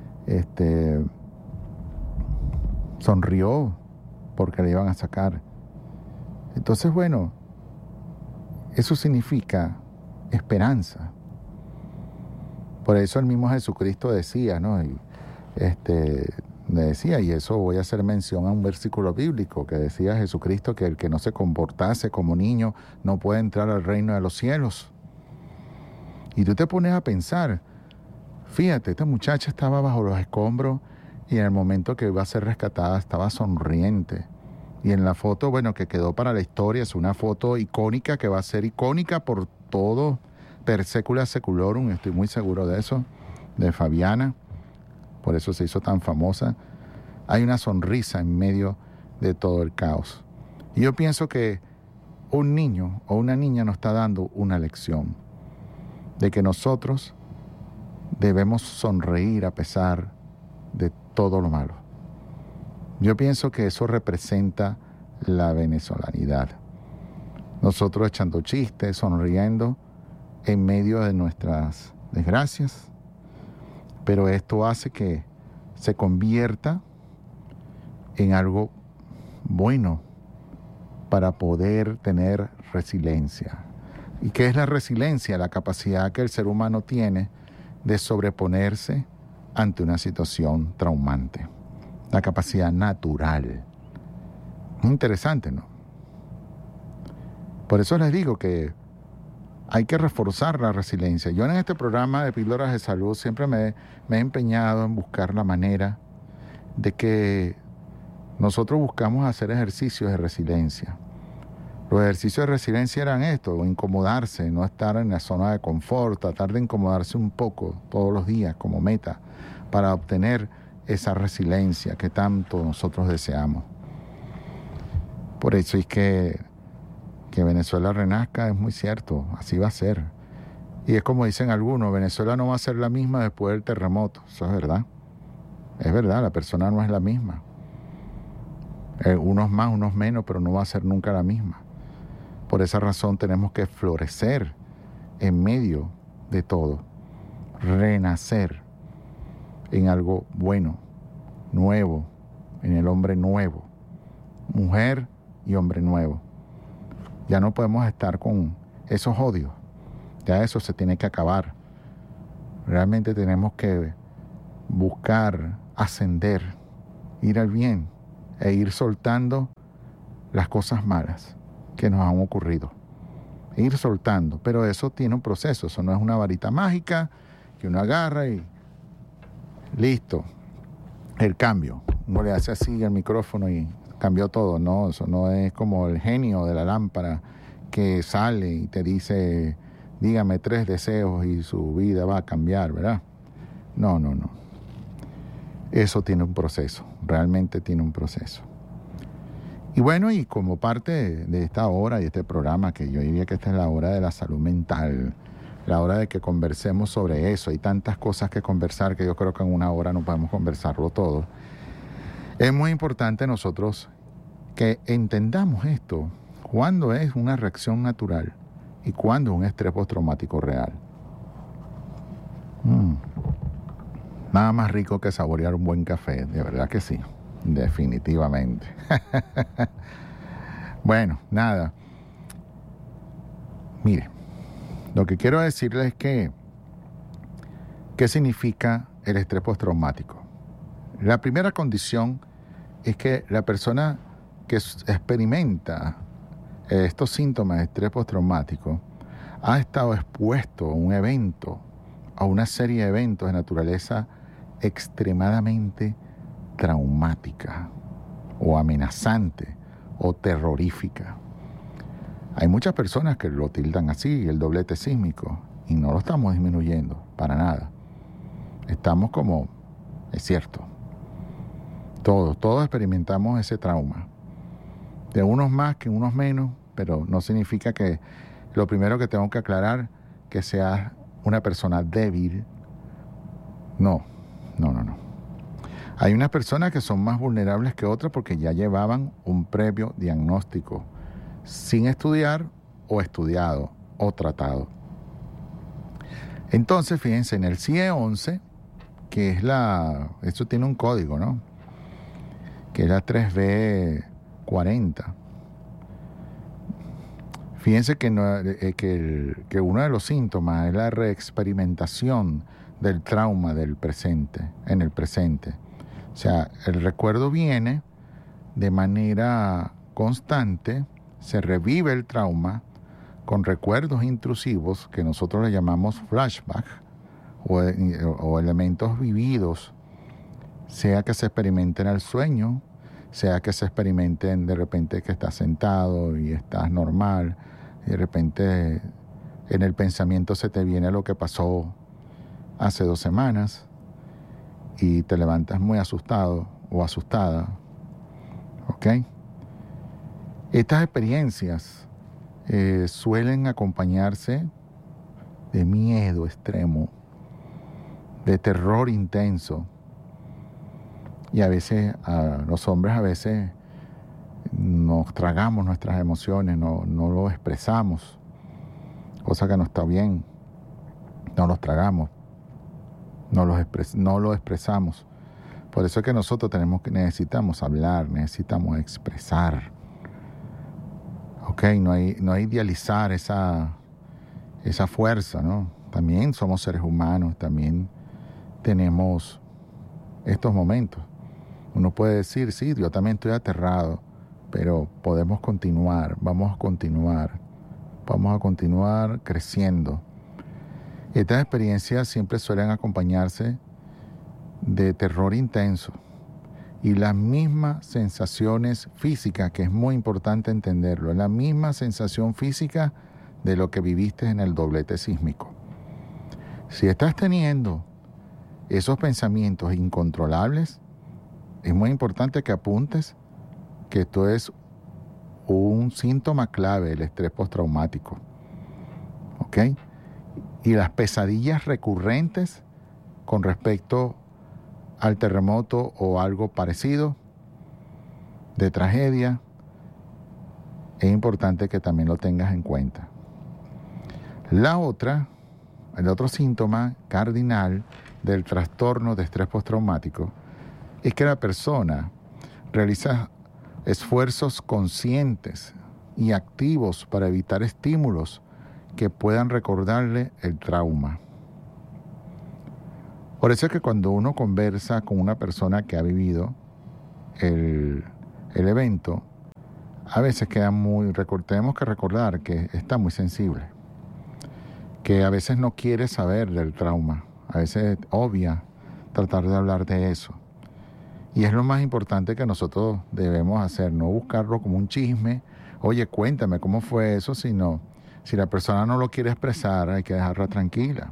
S11: Sonrió porque le iban a sacar. Entonces, bueno, eso significa esperanza. Por eso el mismo Jesucristo decía, ¿no? Y decía, y eso voy a hacer mención a un versículo bíblico que decía Jesucristo, que el que no se comportase como niño no puede entrar al reino de los cielos. Y tú te pones a pensar, fíjate, esta muchacha estaba bajo los escombros y en el momento que iba a ser rescatada estaba sonriente. Y en la foto, bueno, que quedó para la historia, es una foto icónica que va a ser icónica por todo, per secula seculorum, estoy muy seguro de eso, de Fabiana, por eso se hizo tan famosa. Hay una sonrisa en medio de todo el caos. Y yo pienso que un niño o una niña nos está dando una lección de que nosotros debemos sonreír a pesar de todo lo malo. Yo pienso que eso representa la venezolanidad. Nosotros echando chistes, sonriendo en medio de nuestras desgracias, pero esto hace que se convierta en algo bueno para poder tener resiliencia. ¿Y qué es la resiliencia? La capacidad que el ser humano tiene de sobreponerse ante una situación traumante. La capacidad natural. Interesante, ¿no? Por eso les digo que hay que reforzar la resiliencia. Yo en este programa de Píldoras de Salud siempre me he empeñado en buscar la manera de que nosotros buscamos hacer ejercicios de resiliencia. Los ejercicios de resiliencia eran esto: incomodarse, no estar en la zona de confort, tratar de incomodarse un poco todos los días como meta para obtener esa resiliencia que tanto nosotros deseamos. Por eso es que Venezuela renazca, es muy cierto, así va a ser. Y es como dicen algunos, Venezuela no va a ser la misma después del terremoto. Eso es verdad. Es verdad, la persona no es la misma. Unos más, unos menos, pero no va a ser nunca la misma. Por esa razón tenemos que florecer en medio de todo, renacer en algo bueno, nuevo, en el hombre nuevo. Mujer y hombre nuevo. Ya no podemos estar con esos odios. Ya eso se tiene que acabar. Realmente tenemos que buscar ascender, ir al bien e ir soltando las cosas malas que nos han ocurrido. Ir soltando, pero eso tiene un proceso, eso no es una varita mágica que uno agarra y listo, el cambio. Uno le hace así al micrófono y cambió todo. No, eso no es como el genio de la lámpara que sale y te dice, dígame 3 deseos y su vida va a cambiar, ¿verdad? No. Eso tiene un proceso, realmente tiene un proceso. Y bueno, y como parte de esta hora y este programa, que yo diría que esta es la hora de la salud mental, la hora de que conversemos sobre eso. Hay tantas cosas que conversar que yo creo que en una hora no podemos conversarlo todo. Es muy importante nosotros que entendamos esto, cuándo es una reacción natural y cuándo es un estrés postraumático real. Nada más rico que saborear un buen café, de verdad que sí. Definitivamente. Bueno, nada. Mire, lo que quiero decirles es que ¿qué significa el estrés postraumático? La primera condición es que la persona que experimenta estos síntomas de estrés postraumático ha estado expuesto a un evento, a una serie de eventos de naturaleza extremadamente traumática o amenazante o terrorífica. Hay muchas personas que lo tildan así, el doblete sísmico, y no lo estamos disminuyendo para nada. Estamos como, es cierto, todos experimentamos ese trauma, de unos más que unos menos, pero no significa que lo primero que tengo que aclarar que seas una persona débil. No. Hay unas personas que son más vulnerables que otras porque ya llevaban un previo diagnóstico, sin estudiar o estudiado o tratado. Entonces, fíjense, en el CIE-11, que es esto tiene un código, ¿no? Que es la 3B40. Fíjense que uno de los síntomas es la reexperimentación del trauma en el presente. O sea, el recuerdo viene de manera constante, se revive el trauma con recuerdos intrusivos que nosotros le llamamos flashback o elementos vividos, sea que se experimenten en el sueño, sea que se experimenten de repente que estás sentado y estás normal, y de repente en el pensamiento se te viene lo que pasó hace 2 semanas y te levantas muy asustado o asustada, ¿ok? Estas experiencias suelen acompañarse de miedo extremo, de terror intenso, y a veces los hombres nos tragamos nuestras emociones, no lo expresamos, cosa que no está bien. No los tragamos, no lo expresamos. Por eso es que nosotros necesitamos hablar, necesitamos expresar. ¿Ok? No hay idealizar esa fuerza, ¿no? También somos seres humanos, también tenemos estos momentos. Uno puede decir, sí, yo también estoy aterrado, pero podemos continuar, vamos a continuar creciendo. Estas experiencias siempre suelen acompañarse de terror intenso y las mismas sensaciones físicas, que es muy importante entenderlo, la misma sensación física de lo que viviste en el doblete sísmico. Si estás teniendo esos pensamientos incontrolables, es muy importante que apuntes que esto es un síntoma clave del estrés postraumático. ¿Ok? Y las pesadillas recurrentes con respecto al terremoto o algo parecido de tragedia, es importante que también lo tengas en cuenta. El otro síntoma cardinal del trastorno de estrés postraumático es que la persona realiza esfuerzos conscientes y activos para evitar estímulos que puedan recordarle el trauma. Por eso es que cuando uno conversa con una persona que ha vivido el evento, a veces tenemos que recordar que está muy sensible, que a veces no quiere saber del trauma, a veces obvia tratar de hablar de eso. Y es lo más importante que nosotros debemos hacer, no buscarlo como un chisme, oye, cuéntame cómo fue eso, sino si la persona no lo quiere expresar, hay que dejarla tranquila.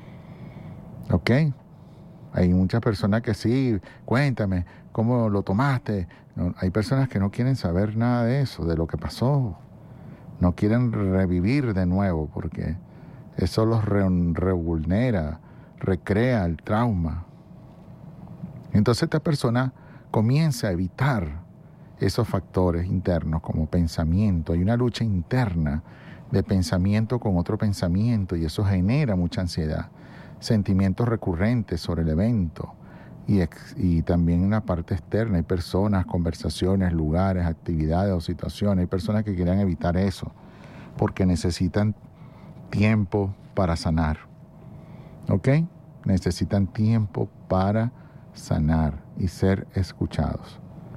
S11: ¿Ok? Hay muchas personas que sí, cuéntame cómo lo tomaste. No, hay personas que no quieren saber nada de eso, de lo que pasó. No quieren revivir de nuevo porque eso los revulnera, recrea el trauma. Entonces esta persona comienza a evitar esos factores internos como pensamiento. Hay una lucha interna de pensamiento con otro pensamiento y eso genera mucha ansiedad. Sentimientos recurrentes sobre el evento y también en la parte externa. Hay personas, conversaciones, lugares, actividades o situaciones. Hay personas que quieren evitar eso porque necesitan tiempo para sanar. ¿Ok? Necesitan tiempo para sanar y ser escuchados.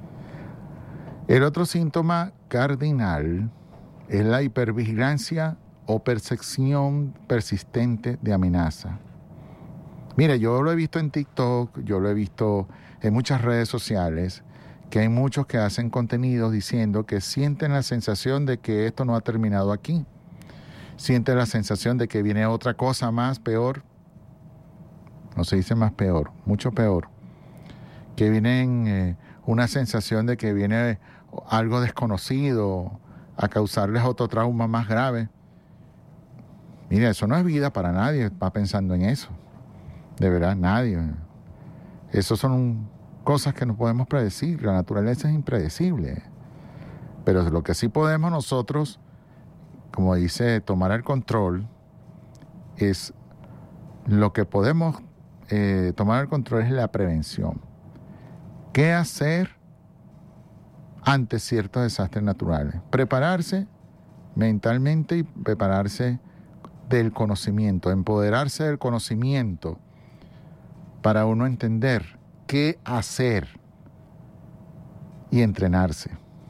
S11: El otro síntoma cardinal es la hipervigilancia o percepción persistente de amenaza. Mira, yo lo he visto en TikTok, yo lo he visto en muchas redes sociales, que hay muchos que hacen contenidos diciendo que sienten la sensación de que esto no ha terminado aquí. Sienten la sensación de que viene otra cosa más peor. No se dice más peor, mucho peor. Que viene una sensación de que viene algo desconocido a causarles otro trauma más grave. Mira, eso no es vida para nadie, va pensando en eso. De verdad, nadie. Eso son cosas que no podemos predecir. La naturaleza es impredecible. Pero lo que sí podemos nosotros, como dice, tomar el control, es lo que podemos tomar el control es la prevención. ¿Qué hacer ante ciertos desastres naturales? Prepararse mentalmente y prepararse del conocimiento, empoderarse del conocimiento para uno entender qué hacer y entrenarse.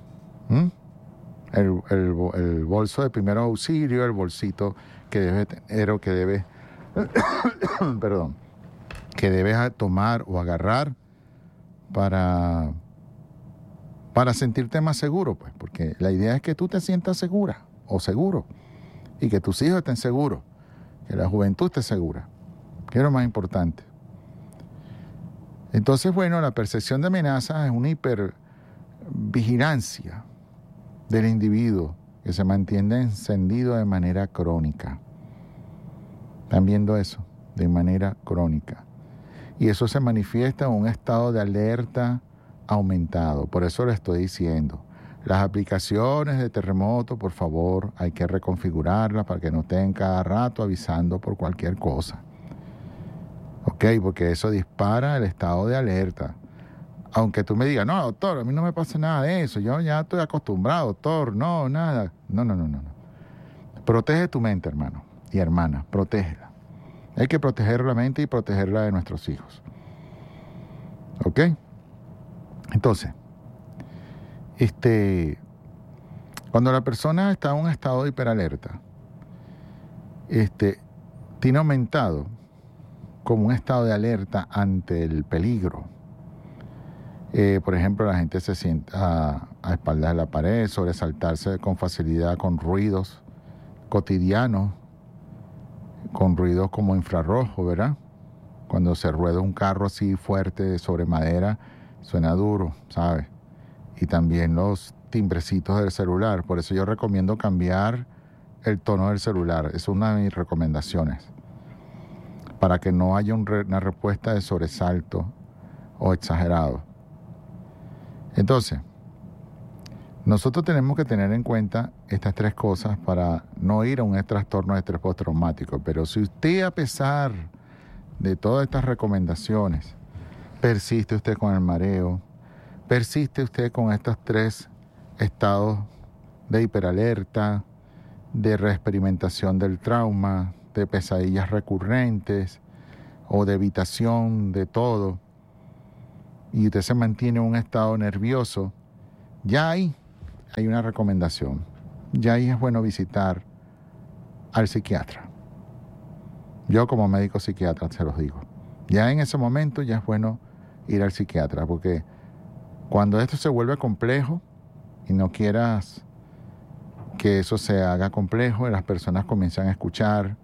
S11: El bolso de primer auxilio, el bolsito que debe tener o que debe perdón, que debes tomar o agarrar para sentirte más seguro, pues, porque la idea es que tú te sientas segura o seguro y que tus hijos estén seguros, que la juventud esté segura, que es lo más importante. Entonces, bueno, la percepción de amenaza es una hipervigilancia del individuo que se mantiene encendido de manera crónica. ¿Están viendo eso? De manera crónica. Y eso se manifiesta en un estado de alerta aumentado. Por eso le estoy diciendo, las aplicaciones de terremoto, por favor, hay que reconfigurarlas para que no estén cada rato avisando por cualquier cosa. ¿Ok? Porque eso dispara el estado de alerta. Aunque tú me digas, no, doctor, a mí no me pasa nada de eso, yo ya estoy acostumbrado, doctor, no, nada. No. Protege tu mente, hermano y hermana, protégela. Hay que proteger la mente y protegerla de nuestros hijos. ¿Ok? Entonces, cuando la persona está en un estado de hiperalerta, tiene aumentado como un estado de alerta ante el peligro. Por ejemplo, la gente se sienta a espaldas de la pared, sobresaltarse con facilidad con ruidos cotidianos, con ruidos como infrarrojo, ¿verdad? Cuando se rueda un carro así fuerte sobre madera, suena duro, ¿sabes? Y también los timbrecitos del celular. Por eso yo recomiendo cambiar el tono del celular. Es una de mis recomendaciones. Para que no haya una respuesta de sobresalto o exagerado. Entonces, nosotros tenemos que tener en cuenta estas tres cosas para no ir a un trastorno de estrés postraumático. Pero si usted, a pesar de todas estas recomendaciones, persiste usted con el mareo, persiste usted con estas tres estados de hiperalerta, de reexperimentación del trauma, de pesadillas recurrentes o de evitación de todo, y usted se mantiene en un estado nervioso, ya ahí hay una recomendación. Ya ahí es bueno visitar al psiquiatra. Yo como médico psiquiatra se los digo. Ya en ese momento ya es bueno ir al psiquiatra, porque cuando esto se vuelve complejo y no quieras que eso se haga complejo, las personas comienzan a escuchar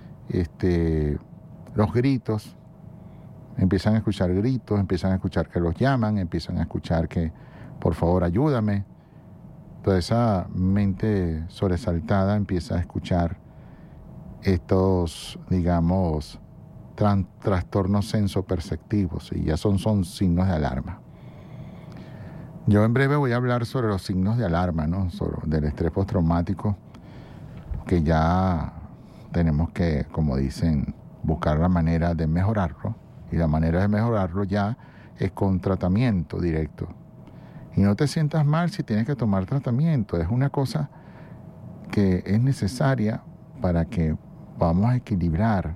S11: los gritos, empiezan a escuchar gritos, empiezan a escuchar que los llaman, empiezan a escuchar que por favor ayúdame. Toda esa mente sobresaltada empieza a escuchar estos, digamos, trastornos sensoperceptivos, y ya son signos de alarma. Yo en breve voy a hablar sobre los signos de alarma, ¿no? Del estrés postraumático, que ya tenemos que, como dicen, buscar la manera de mejorarlo, y la manera de mejorarlo ya es con tratamiento directo. Y no te sientas mal si tienes que tomar tratamiento, es una cosa que es necesaria para que vamos a equilibrar,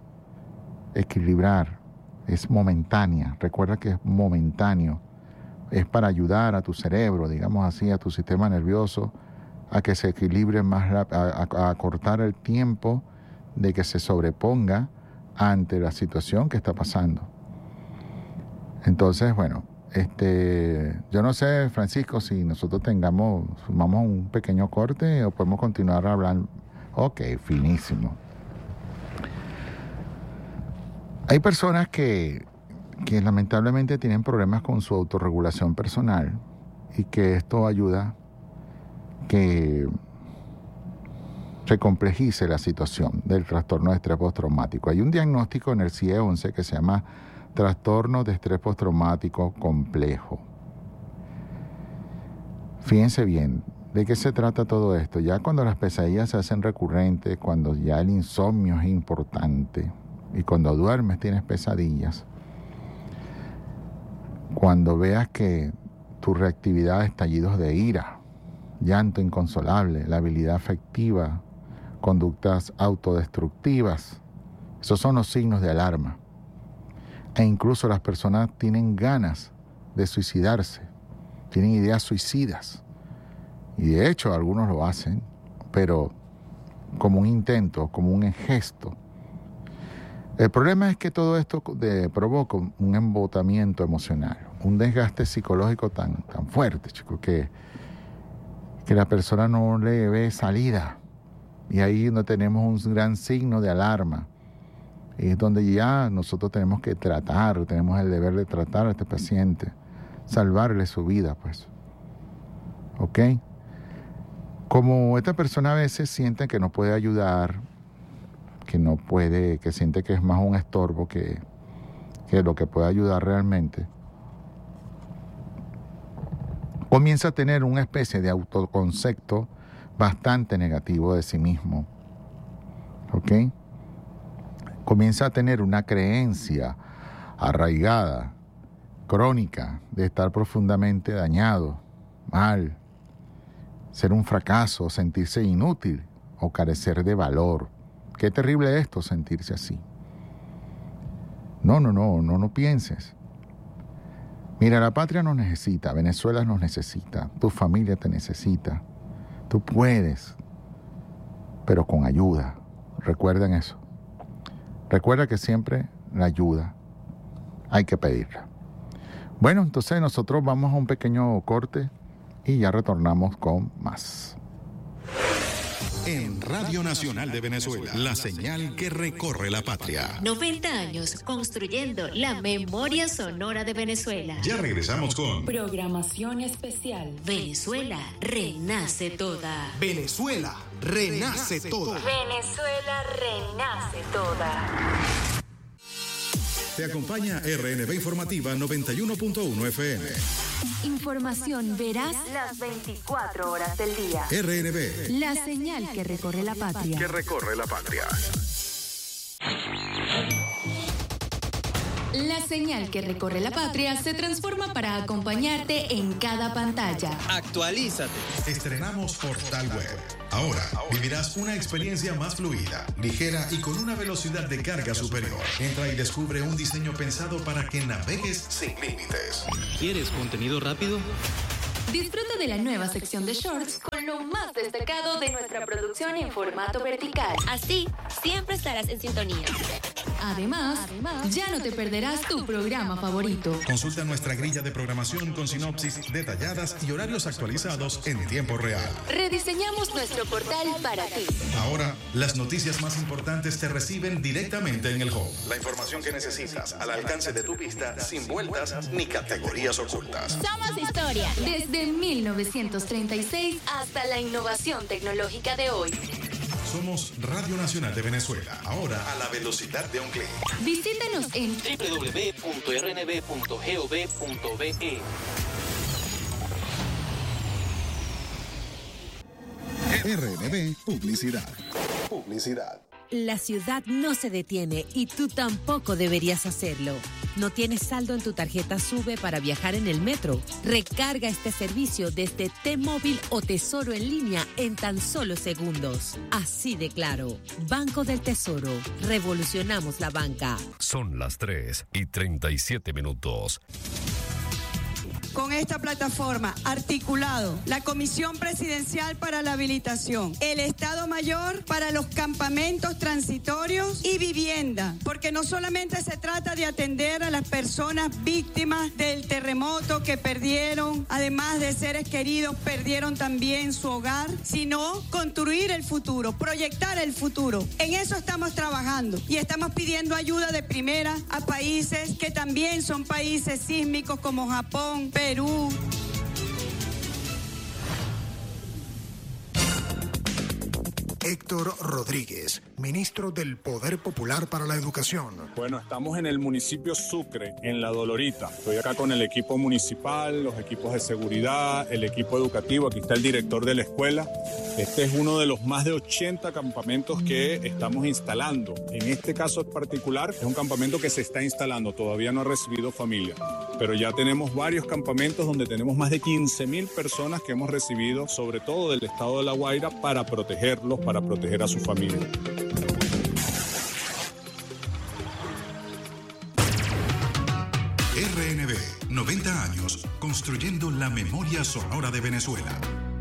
S11: es momentánea, recuerda que es momentáneo, es para ayudar a tu cerebro, digamos así, a tu sistema nervioso, a que se equilibre más rápido, a cortar el tiempo de que se sobreponga ante la situación que está pasando. Entonces, bueno, yo no sé, Francisco, si nosotros sumamos un pequeño corte o podemos continuar hablando. Ok, finísimo. Hay personas que lamentablemente tienen problemas con su autorregulación personal, y que esto ayuda que se complejice la situación del trastorno de estrés postraumático. Hay un diagnóstico en el CIE-11 que se llama trastorno de estrés postraumático complejo. Fíjense bien, ¿de qué se trata todo esto? Ya cuando las pesadillas se hacen recurrentes, cuando ya el insomnio es importante, y cuando duermes tienes pesadillas, cuando veas que tu reactividad, estallidos de ira, llanto inconsolable, la habilidad afectiva, conductas autodestructivas, esos son los signos de alarma. E incluso las personas tienen ganas de suicidarse, tienen ideas suicidas. Y de hecho algunos lo hacen, pero como un intento, como un gesto. El problema es que todo esto provoca un embotamiento emocional, un desgaste psicológico tan fuerte, chicos, que la persona no le ve salida. Y ahí no tenemos un gran signo de alarma. Es donde ya nosotros tenemos que tenemos el deber de tratar a este paciente, salvarle su vida, pues. ¿Ok? Como esta persona a veces siente que no puede ayudar, que siente que es más un estorbo que lo que puede ayudar realmente, comienza a tener una especie de autoconcepto bastante negativo de sí mismo. ¿Ok? Comienza a tener una creencia arraigada, crónica, de estar profundamente dañado, mal, ser un fracaso, sentirse inútil o carecer de valor. Qué terrible esto, sentirse así. No pienses. Mira, la patria nos necesita, Venezuela nos necesita, tu familia te necesita. Tú puedes, pero con ayuda. Recuerden eso. Recuerda que siempre la ayuda hay que pedirla. Bueno, entonces nosotros vamos a un pequeño corte y ya retornamos con más.
S2: En Radio Nacional de Venezuela, la señal que recorre la patria.
S6: 90 años construyendo la memoria sonora de Venezuela.
S2: Ya regresamos con
S6: programación especial. Venezuela renace toda.
S7: Venezuela renace toda.
S6: Venezuela renace toda.
S2: Te acompaña RNB Informativa 91.1 FM.
S6: Información veraz las 24 horas del día.
S2: RNB.
S6: La señal que recorre la patria.
S2: Que recorre la patria.
S12: La señal que recorre la patria se transforma para acompañarte en cada pantalla.
S13: Actualízate.
S2: Estrenamos Portal Web. Ahora vivirás una experiencia más fluida, ligera y con una velocidad de carga superior. Entra y descubre un diseño pensado para que navegues sin límites.
S13: ¿Quieres contenido rápido?
S12: Disfruta de la nueva sección de shorts con lo más destacado de nuestra producción en formato vertical.
S14: Así, siempre estarás en sintonía.
S12: Además, ya no te perderás tu programa favorito.
S2: Consulta nuestra grilla de programación con sinopsis detalladas y horarios actualizados en tiempo real.
S12: Rediseñamos nuestro portal para ti.
S2: Ahora, las noticias más importantes te reciben directamente en el home. La información que necesitas al alcance de tu vista, sin vueltas ni categorías ocultas.
S14: Somos historia.
S12: Desde 1936 hasta la innovación tecnológica de hoy.
S2: Somos Radio Nacional de Venezuela, ahora a la velocidad de un clic.
S12: Visítanos en
S13: www.rnb.gov.be.
S2: RNB Publicidad.
S3: La ciudad no se detiene y tú tampoco deberías hacerlo. ¿No tienes saldo en tu tarjeta SUBE para viajar en el metro? Recarga este servicio desde T-Móvil o Tesoro en línea en tan solo segundos. Así de claro. Banco del Tesoro. Revolucionamos la banca.
S15: Son las 3:37.
S5: Con esta plataforma, articulado, la Comisión Presidencial para la Habilitación, el Estado Mayor para los campamentos transitorios y vivienda, porque no solamente se trata de atender a las personas víctimas del terremoto que perdieron, además de seres queridos, perdieron también su hogar, sino construir el futuro, proyectar el futuro. En eso estamos trabajando y estamos pidiendo ayuda de primera a países que también son países sísmicos como Japón, Perú.
S7: Héctor Rodríguez, ministro del Poder Popular para la Educación.
S16: Bueno, estamos en el municipio Sucre, en La Dolorita. Estoy acá con el equipo municipal, los equipos de seguridad, el equipo educativo. Aquí está el director de la escuela. Este es uno de los más de 80 campamentos que estamos instalando. En este caso en particular, es un campamento que se está instalando. Todavía no ha recibido familia, pero ya tenemos varios campamentos donde tenemos más de 15.000 personas que hemos recibido, sobre todo del estado de La Guaira, para protegerlos, para proteger a su familia.
S2: RNB, 90 años, construyendo la memoria sonora de Venezuela.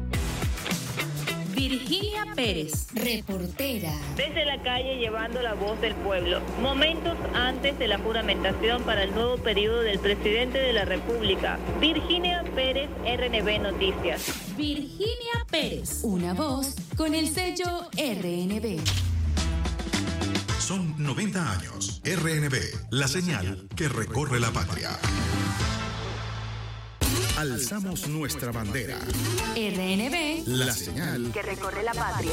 S12: Virginia Pérez, reportera.
S17: Desde la calle llevando la voz del pueblo. Momentos antes de la juramentación para el nuevo periodo del presidente de la República. Virginia Pérez, RNB Noticias.
S12: Virginia Pérez, una voz con el sello RNB.
S2: Son 90 años. RNB, la señal que recorre la patria. Alzamos nuestra bandera.
S12: RNB,
S2: la señal
S12: que recorre la patria.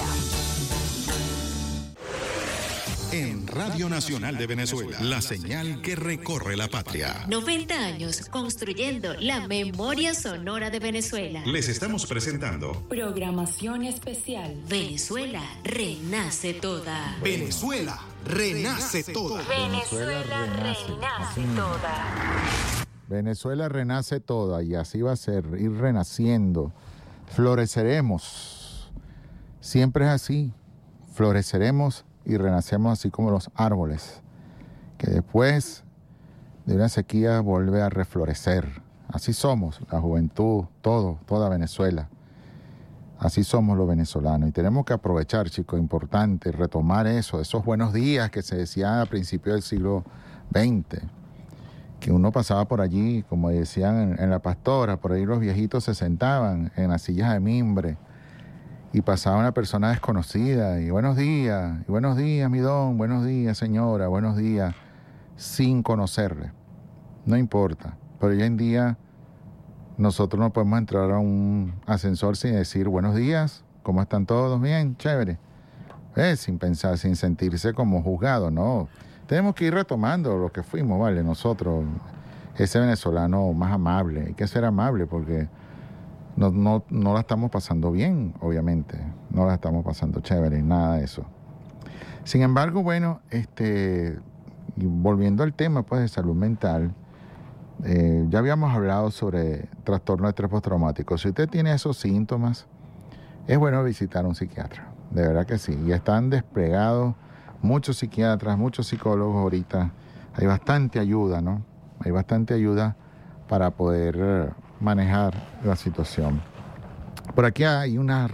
S2: En Radio Nacional de Venezuela, la señal que recorre la patria.
S6: 90 años construyendo la memoria sonora de Venezuela.
S2: Les estamos presentando
S12: programación especial.
S6: Venezuela renace toda.
S7: Venezuela renace toda.
S12: Venezuela renace toda.
S11: Venezuela renace toda y así va a ser, ir renaciendo. Floreceremos. Siempre es así. Floreceremos y renacemos así como los árboles, que después de una sequía vuelve a reflorecer. Así somos, la juventud, toda Venezuela. Así somos los venezolanos y tenemos que aprovechar, chicos, importante, retomar eso, esos buenos días que se decían a principios del siglo XX. Que uno pasaba por allí, como decían en La Pastora, por ahí los viejitos se sentaban en las sillas de mimbre y pasaba una persona desconocida y buenos días, mi don, buenos días, señora, buenos días, sin conocerle. No importa, pero hoy en día nosotros no podemos entrar a un ascensor sin decir buenos días, ¿cómo están todos? Bien, chévere. Sin pensar, sin sentirse como juzgado, no. Tenemos que ir retomando lo que fuimos, ¿vale? Nosotros, ese venezolano más amable. Hay que ser amable porque no la estamos pasando bien, obviamente. No la estamos pasando chévere, nada de eso. Sin embargo, bueno, Y volviendo al tema pues de salud mental, ya habíamos hablado sobre trastorno de estrés postraumático. Si usted tiene esos síntomas, es bueno visitar a un psiquiatra, de verdad que sí. Y están desplegados muchos psiquiatras, muchos psicólogos ahorita. Hay bastante ayuda, ¿no? Hay bastante ayuda para poder manejar la situación. Por aquí hay una